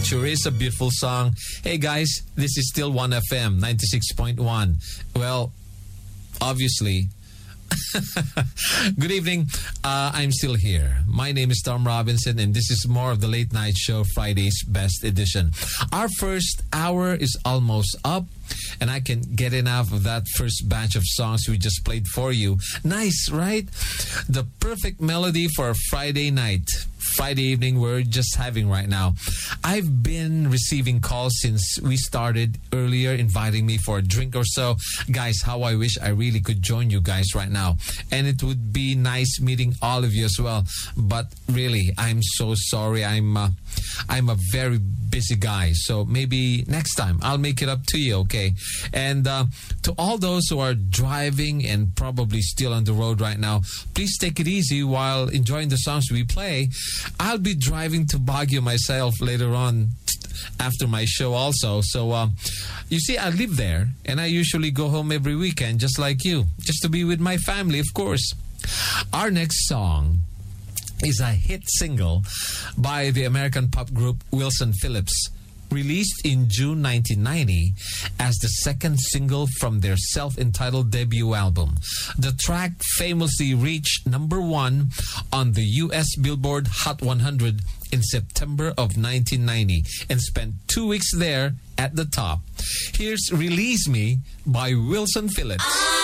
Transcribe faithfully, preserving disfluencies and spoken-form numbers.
That sure is a beautiful song. Hey guys, this is still one F M, ninety-six point one. Well, obviously. Good evening. Uh, I'm still here. My name is Tom Robinson, and this is more of the Late Night Show, Friday's Best Edition. Our first hour is almost up, and I can get enough of that first batch of songs we just played for you. Nice, right? The perfect melody for a Friday night. Friday evening we're just having right now. I've been receiving calls since we started earlier, inviting me for a drink or so. Guys, how I wish I really could join you guys right now. And it would be nice meeting all of you as well. But really, I'm so sorry. I'm uh, I'm a very busy guy. So maybe next time I'll make it up to you, okay? And uh, to all those who are driving and probably still on the road right now, please take it easy while enjoying the songs we play. I'll be driving to Baguio myself later on after my show also. So, uh, you see, I live there, and I usually go home every weekend, just like you, just to be with my family, of course. Our next song is a hit single by the American pop group Wilson Phillips, released in June nineteen ninety as the second single from their self-entitled debut album. The track famously reached number one on the U S Billboard Hot one hundred in September of nineteen ninety and spent two weeks there at the top. Here's Release Me by Wilson Phillips.